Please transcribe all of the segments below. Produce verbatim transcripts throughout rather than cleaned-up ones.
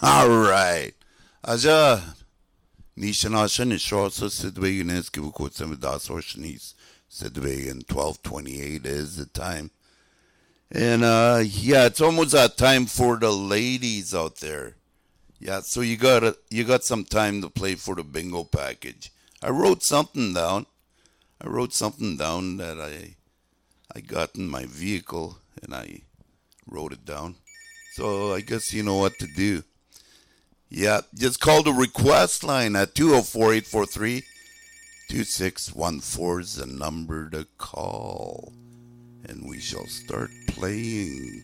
All right. Aja, Nishanashan is short, so Sidway is give a quote some of das or Shanice. Sidway and twelve twenty eight is the time. And uh yeah, it's almost that time for the ladies out there. Yeah, so you got a, you got some time to play for the bingo package. I wrote something down. I wrote something down that I I got in my vehicle and I wrote it down. So I guess you know what to do. Yeah, just call the request line at two oh four, eight four three, two six one four is the number to call. And we shall start playing.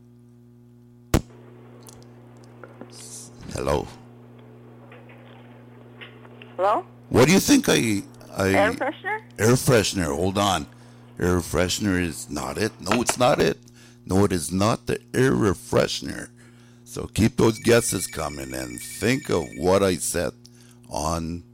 Hello. Hello? What do you think I... I Air freshener? Air freshener, hold on. Air freshener is not it. No, it's not it. No, it is not the air freshener. So keep those guesses coming and think of what I said on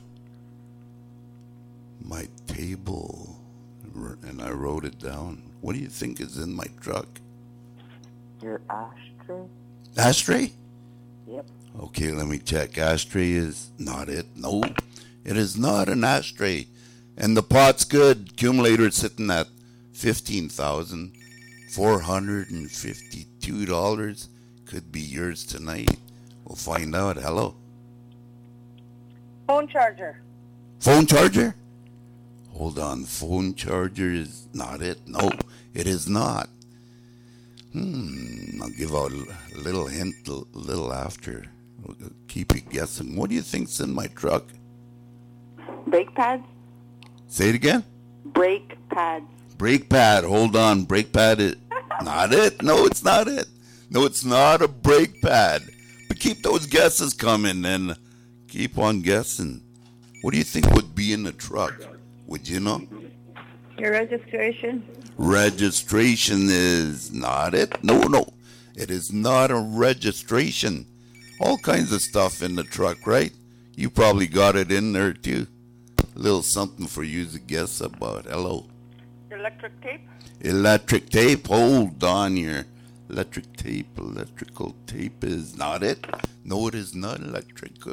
my table. And I wrote it down. What do you think is in my truck? Your ashtray? Ashtray? Yep. Okay, let me check. Ashtray is not it. No, it is not an ashtray. And the pot's good. Accumulator is sitting at fifteen thousand four hundred fifty-two dollars. Could be yours tonight. We'll find out. Hello. Phone charger. Phone charger? Hold on. Phone charger is not it. No, it is not. Hmm. I'll give out a little hint a little after. We'll keep you guessing. What do you think's in my truck? Brake pads? Say it again. Brake pads. Brake pad. Hold on. Brake pad is not it. No, it's not it. No, it's not a brake pad. But keep those guesses coming and keep on guessing. What do you think would be in the truck? Would you know? Your registration? Registration is not it. No, no. It is not a registration. All kinds of stuff in the truck, right? You probably got it in there too. A little something for you to guess about. Hello. Electric tape? Electric tape. Hold on here. Electric tape. Electrical tape is not it. No, it is not electrical.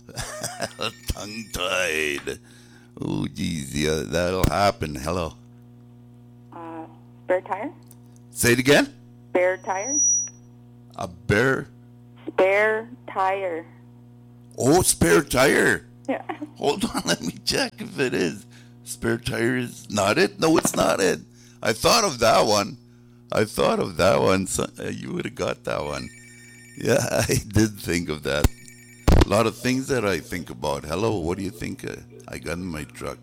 Tongue-tied. Oh, geez. Yeah, that'll happen. Hello. Uh, spare tire? Say it again. Spare tire? A bear. Spare tire. Oh, spare tire. Yeah. Hold on. Let me check if it is. Spare tire is not it. No, it's not it. I thought of that one. I thought of that one. So, uh, you would have got that one. Yeah, I did think of that. A lot of things that I think about. Hello, what do you think uh, I got in my truck?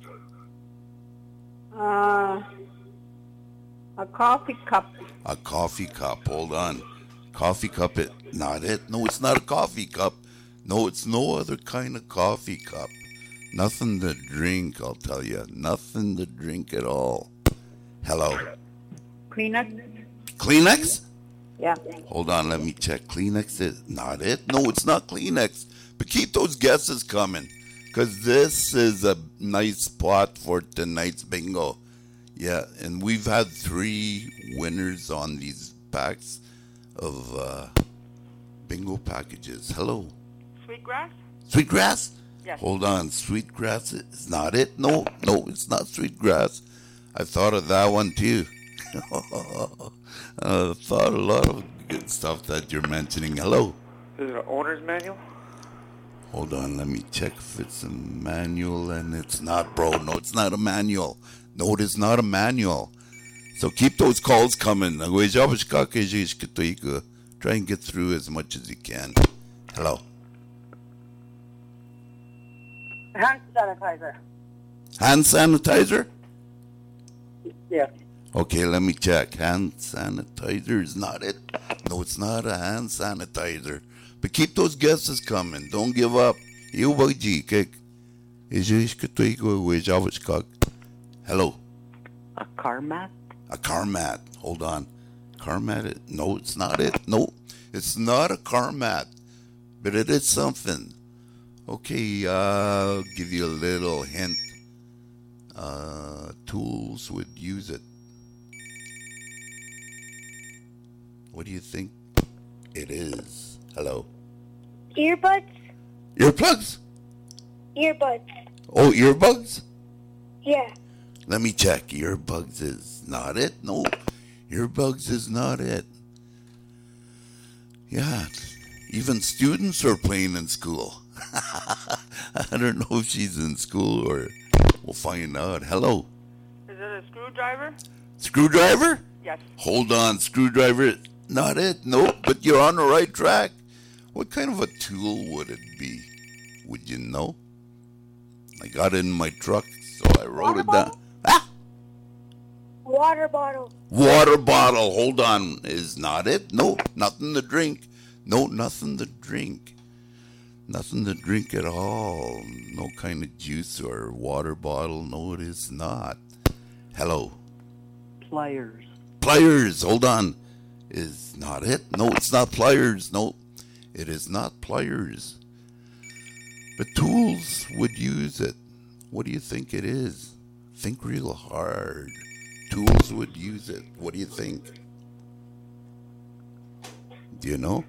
Uh, a coffee cup. A coffee cup. Hold on. Coffee cup. It not it. No, it's not a coffee cup. No, it's no other kind of coffee cup. Nothing to drink, I'll tell you. Nothing to drink at all. Hello. Kleenex? Kleenex? Yeah. Hold on, let me check. Kleenex is not it. No, it's not Kleenex. But keep those guesses coming, because this is a nice spot for tonight's bingo. Yeah, and we've had three winners on these packs of uh, bingo packages. Hello. Sweetgrass? Sweetgrass? Yes. Hold on, sweetgrass is not it? No, no, it's not sweetgrass. I thought of that one too. I thought a lot of good stuff that you're mentioning. Hello. Is it an owner's manual? Hold on, let me check if it's a manual, and it's not, bro. No, it's not a manual. No, it is not a manual. So keep those calls coming. Try and get through as much as you can. Hello. Hand sanitizer. Hand sanitizer? Yeah. Okay, let me check. Hand sanitizer is not it. No, it's not a hand sanitizer. But keep those guesses coming. Don't give up. You kijk. Hello. A car mat? A car mat. Hold on. Car mat? No, it's not it. No, it's not a car mat. But it is something. Okay, uh, I'll give you a little hint. Uh, tools would use it. What do you think it is? Hello? Earbuds? Earplugs? Earbuds. Oh, earbuds? Yeah. Let me check. Earbuds is not it. No, earbuds is not it. Yeah, even students are playing in school. I don't know if she's in school or we'll find out. Hello. Is it a screwdriver? Screwdriver? Yes. Hold on, screwdriver. Not it. Nope, but you're on the right track. What kind of a tool would it be? Would you know? I got it in my truck, so I wrote Water it down. bottle? Ah! Water bottle. Water bottle. Hold on. Is not it? No, nothing to drink. No, nothing to drink. Nothing to drink at all. No kind of juice or water bottle. No, it is not. Hello. Pliers. Pliers. Hold on. Is not it? No, it's not pliers. No, it is not pliers. But tools would use it. What do you think it is? Think real hard. Tools would use it. What do you think? Do you know?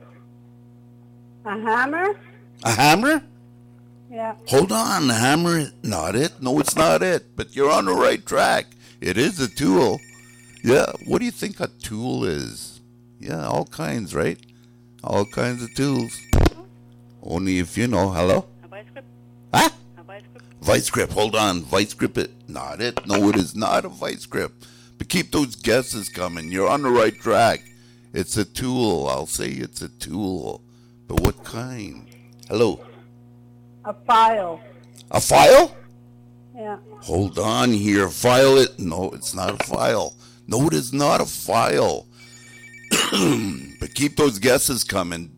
A hammer? A hammer? Yeah. Hold on, the hammer, not it. No, it's not it. But you're on the right track. It is a tool. Yeah, what do you think a tool is? Yeah, all kinds, right? All kinds of tools. Only if you know. Hello? A vice grip? Huh? A vice grip? Vice grip, hold on. Vice grip it. Not it. No, it is not a vice grip. But keep those guesses coming. You're on the right track. It's a tool. I'll say it's a tool. But what kind? Hello? A file. A file? Yeah. Hold on here. File it. No, it's not a file. No, it is not a file. But keep those guesses coming.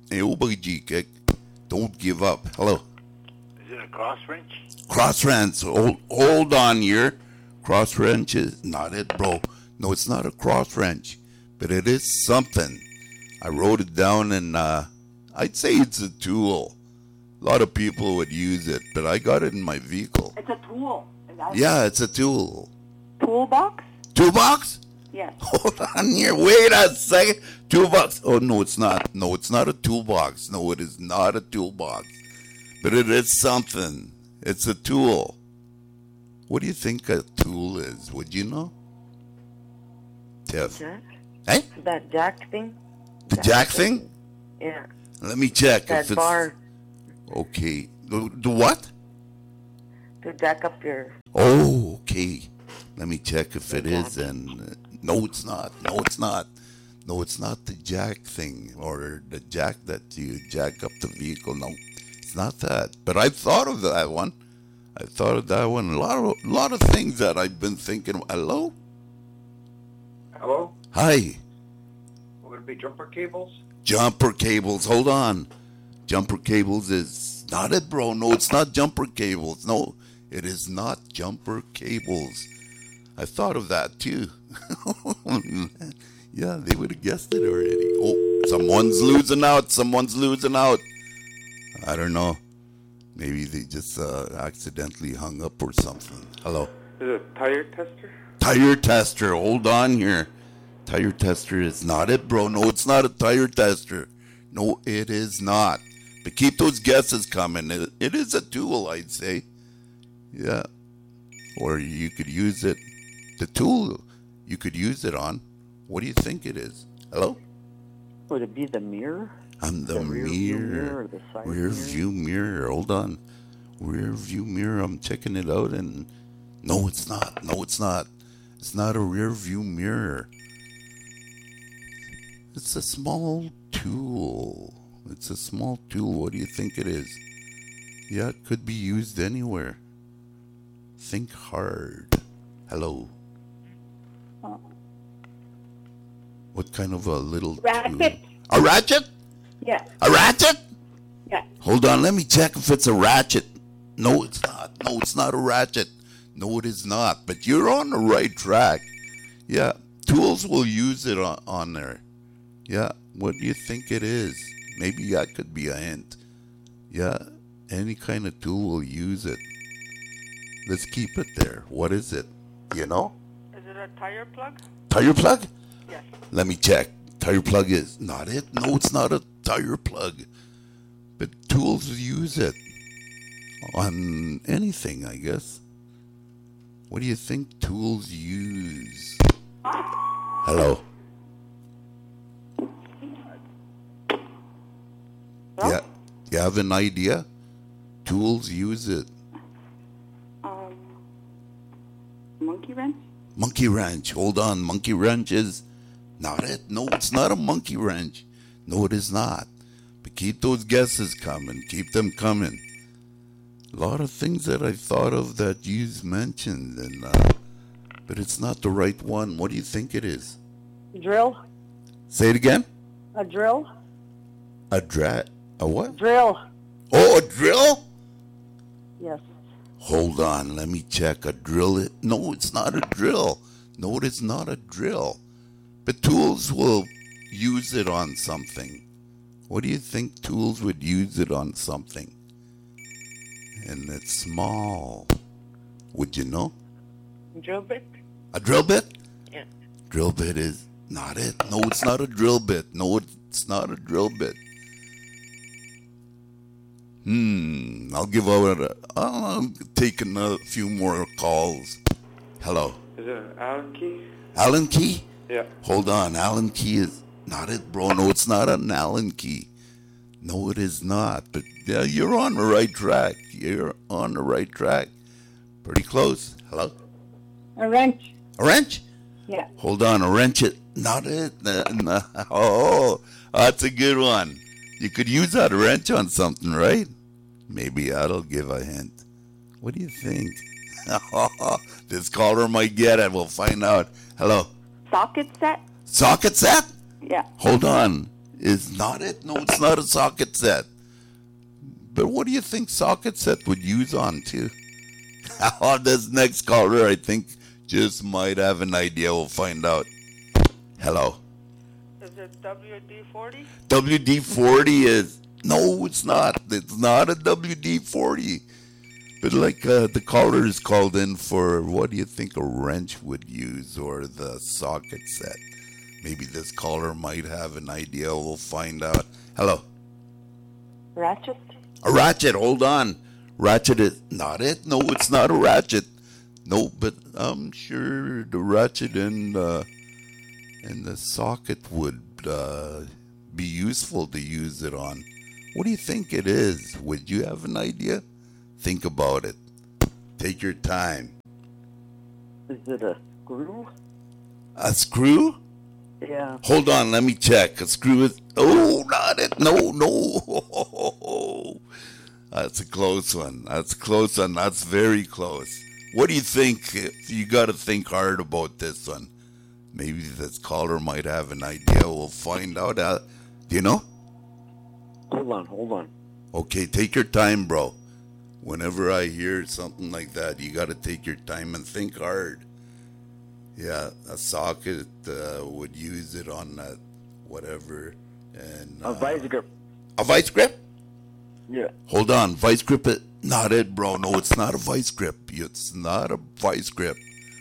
Don't give up. Hello? Is it a cross wrench? Cross wrench. Hold, hold on here. Cross wrench is not it, bro. No, it's not a cross wrench. But it is something. I wrote it down and uh, I'd say it's a tool. A lot of people would use it, but I got it in my vehicle. It's a tool. Is that Yeah, it's a tool. toolbox? Toolbox? Yes. Hold on here. Wait a second. Toolbox. Oh, no, it's not. No, it's not a toolbox. No, it is not a toolbox. But it is something. It's a tool. What do you think a tool is? Would you know? Tiff. Jack? Hey? That jack thing? The jack thing? Yeah. Let me check That if it's... bar Okay. The, the what? to jack up your... Oh, okay. Let me check if it is. And uh, no, it's not. No, it's not. No, it's not the jack thing or the jack that you jack up the vehicle. No, it's not that. But I've thought of that one. I thought of that one. A lot of a lot of things that I've been thinking. Hello? Hello? Hi. Would it be jumper cables? Jumper cables. Hold on. Jumper cables is not it, bro. No, it's not jumper cables. No, it is not jumper cables. I thought of that too. Yeah, they would have guessed it already. Oh, someone's losing out. Someone's losing out. I don't know. Maybe they just uh, accidentally hung up or something. Hello. Is it a tire tester? Tire tester. Hold on here. Tire tester is not it, bro. No, it's not a tire tester. No, it is not. But keep those guesses coming. It, it is a tool, I'd say. Yeah. Or you could use it. The tool you could use it on. What do you think it is? Hello? Would it be the mirror? I'm the, The rear view mirror. mirror or the side rear mirror? view mirror. Hold on. Rear view mirror. I'm checking it out and no, it's not. No, it's not. It's not a rear view mirror. It's a small tool. It's a small tool. What do you think it is? Yeah, it could be used anywhere. Think hard. Hello. What kind of a little Ratchet. tool? A ratchet? Yeah. A ratchet? Yeah. Hold on, let me check if it's a ratchet. No, it's not. No, it's not a ratchet. No, it is not. But you're on the right track. Yeah, tools will use it on, on there. Yeah, what do you think it is? Maybe that could be a hint. Yeah, any kind of tool will use it. Let's keep it there. What is it? You know? Is it a tire plug? Tire plug? Yes. Let me check. Tire plug is not it. No, it's not a tire plug. But tools use it on anything, I guess. What do you think tools use? Hello? Yeah, you have an idea? Tools use it. Um, monkey wrench? Monkey wrench. Hold on. Monkey wrench is not it. No, it's not a monkey wrench. No, it is not. But keep those guesses coming. Keep them coming. A lot of things that I thought of that you mentioned, and uh, but it's not the right one. What do you think it is? Drill. Say it again. A drill. A dra- A what? Drill. Oh, a drill? Yes. Hold on, let me check. A drill? It? No, it's not a drill. No, it is not a drill. But tools will use it on something. What do you think tools would use it on something? And it's small. Would you know? Drill bit? A drill bit? Yeah. Drill bit is not it. No, it's not a drill bit. No, it's not a drill bit. Hmm, I'll give over. A, I'll take another few more calls. Hello. Is it an Allen key? Allen key? Yeah. Hold on. Allen key is not it, bro. No, it's not an Allen key. No, it is not. But yeah, you're on the right track. You're on the right track. Pretty close. Hello? A wrench. A wrench? Yeah. Hold on. A wrench. It, not it. No, no. Oh, that's a good one. You could use that wrench on something, right? Maybe that'll give a hint. What do you think? This caller might get it. We'll find out. Hello? Socket set? Socket set? Yeah. Hold on. Is not it? No, it's not a socket set. But what do you think socket set would use on to? This next caller, I think, just might have an idea. We'll find out. Hello? Is it W D forty? W D forty is... No, it's not. It's not a W D forty. But like uh, the caller is called in for what do you think a wrench would use or the socket set? Maybe this caller might have an idea. We'll find out. Hello? Ratchet? A ratchet. Hold on. Ratchet is not it. No, it's not a ratchet. No, but I'm sure the ratchet and, uh, and the socket would uh, be useful to use it on. What do you think it is? Would you have an idea? Think about it. Take your time. Is it a screw? A screw? Yeah. Hold on, let me check. A screw is... Oh, not it. No, no. That's a close one. That's a close one. That's very close. What do you think? You got to think hard about this one. Maybe this caller might have an idea. We'll find out. Uh, do you know? Hold on, hold on. Okay, take your time, bro. Whenever I hear something like that, you got to take your time and think hard. Yeah, a socket uh, would use it on that whatever. And uh, A vice grip. a vice grip? Yeah. Hold on, vice grip it? Not it, bro. No, it's not a vice grip. It's not a vice grip.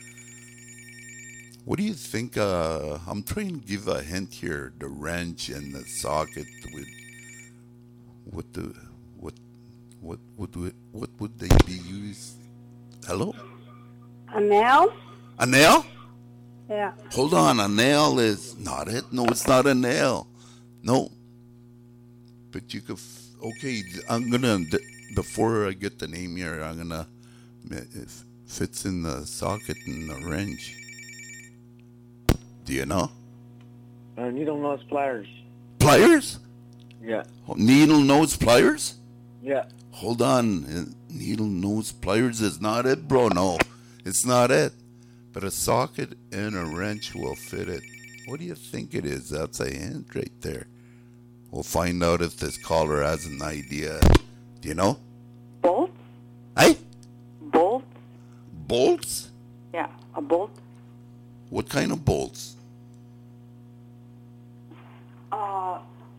What do you think? Uh, I'm trying to give a hint here. The wrench and the socket would... What the... What... What would... What, what would they be used? Hello? A nail. A nail? Yeah. Hold on, a nail is not it. No, it's not a nail. No. But you could... F- okay, I'm gonna... Before I get the name here, I'm gonna... It fits in the socket and the wrench. Do you know? Uh, needle nose pliers. Pliers? Yeah. Needle nose pliers? Yeah. Hold on. uh, Needle nose pliers is not it, bro. No, it's not it. But a socket and a wrench will fit it. What do you think it is? That's a hint right there. We'll find out if this caller has an idea. Do you know? Bolt? Hey? Bolt? Bolts? Yeah, a bolt. What kind of bolts? Uh,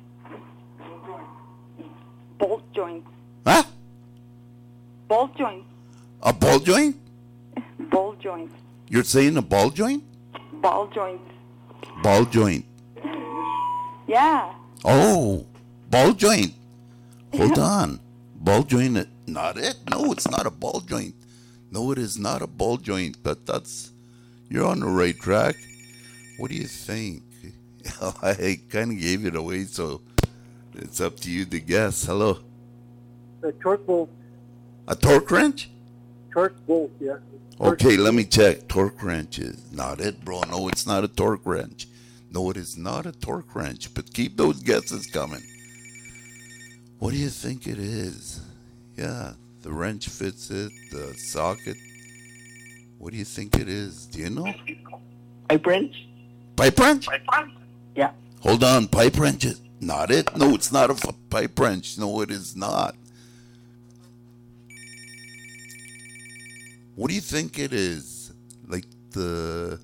bolt joint. Huh? Bolt joint. A ball joint? Ball joint. You're saying a ball joint? Ball joint. Ball joint. Yeah. Oh, ball joint. Hold on. Ball joint, not it. No, it's not a ball joint. No, it is not a ball joint, but that's, you're on the right track. What do you think? I kind of gave it away, so it's up to you to guess. Hello. The torque bolt. A torque wrench? Torque bolt, yeah. Okay, let me check. Torque wrench is not it, bro. No, it's not a torque wrench. No, it is not a torque wrench, but keep those guesses coming. What do you think it is? Yeah, the wrench fits it, the socket. What do you think it is? Do you know? Pipe wrench? Pipe wrench? Yeah. Hold on, pipe wrench is not it. No, it's not a f- pipe wrench. No, it is not. What do you think it is? Like the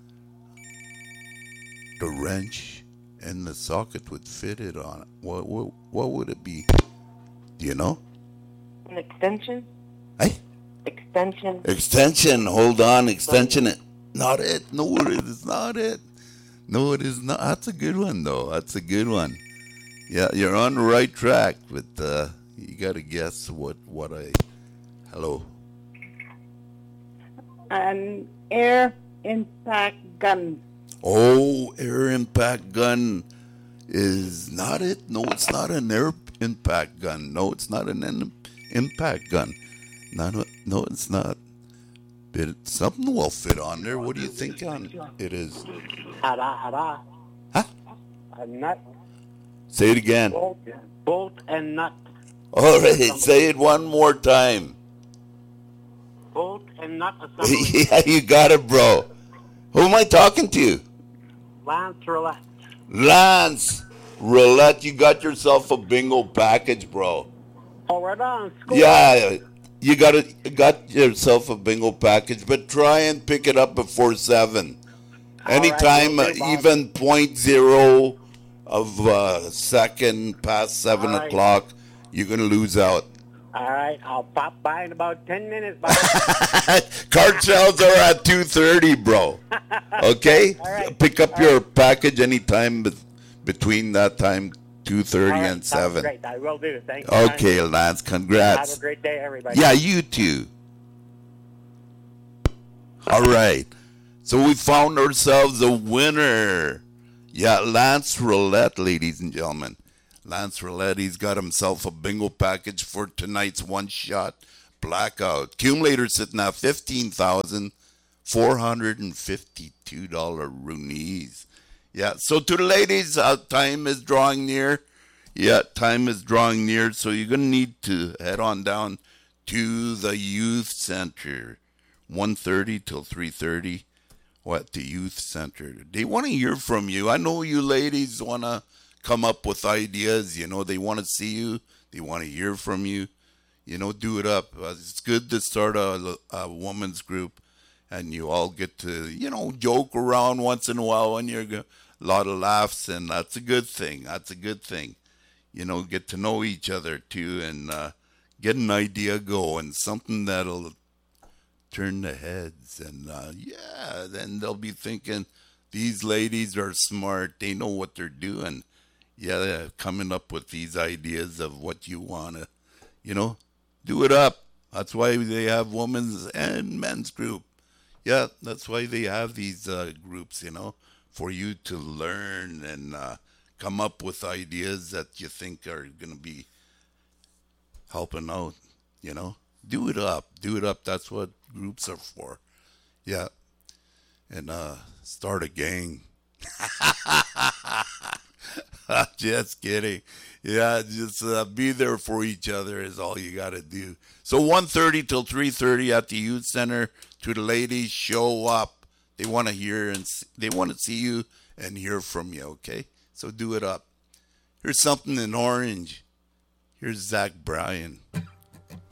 the wrench and the socket would fit it on it. What what, what would it be? Do you know? An extension? Hey? Extension? Extension. Hold on, extension. It. Not it. No, it is not it. No, it is not. That's a good one, though. That's a good one. Yeah, you're on the right track, but uh, you got to guess what what I. Hello. An air impact gun. Oh, air impact gun is not it. No, it's not an air impact gun. No, it's not an in- impact gun. Not a, no, it's not. But something will fit on there. What do you think on it is? Hada, hada. Huh? A nut. Say it again. Bolt, bolt and nut. All right, say it one more time. Bolt and nut assembly. Yeah, you got it, bro. Who am I talking to? Lance roulette. Lance Roulette, you got yourself a bingo package, bro. Oh, right on. Score. Yeah, you got it. You got yourself a bingo package, but try and pick it up before seven. Anytime, right, okay, uh, even point zero of uh, second past seven All right. o'clock, you're gonna lose out. All right, I'll pop by in about ten minutes. Bob. Card sales are at two thirty, bro. Okay, All right. pick up All your package anytime be- between that time, two thirty All right, and sounds seven. Great, I will do. Thank you. Okay, Lance, Have congrats. a great day, everybody. Yeah, you too. All right. So we found ourselves a winner. Yeah, Lance Roulette, ladies and gentlemen. Lance Roulette, he's got himself a bingo package for tonight's one-shot blackout. Accumulator sitting at fifteen thousand four hundred fifty-two dollars Roonies. Yeah, so to the ladies, uh, time is drawing near. Yeah, time is drawing near, so you're going to need to head on down to the youth center, one thirty till three thirty. What, the youth center? They want to hear from you. I know you ladies want to come up with ideas. You know, they want to see you. They want to hear from you. You know, do it up. Uh, it's good to start a, a woman's group, and you all get to, you know, joke around once in a while when you're a lot of laughs, and that's a good thing. That's a good thing. You know, get to know each other too, and uh, get an idea going, something that'll turn the heads. And uh, yeah, then they'll be thinking, these ladies are smart. They know what they're doing. Yeah, they're coming up with these ideas of what you want to, you know, do it up. That's why they have women's and men's group. Yeah, that's why they have these uh, groups, you know, for you to learn and uh, come up with ideas that you think are going to be helping out, you know. Do it up. Do it up. That's what groups are for. Yeah. And uh, start a gang. Just kidding. Yeah, just uh, be there for each other is all you got to do. So one thirty till three thirty at the youth center. To the ladies, show up. They want to hear and see, they want to see you and hear from you, okay? So do it up. Here's something in orange. Here's Zach Bryan.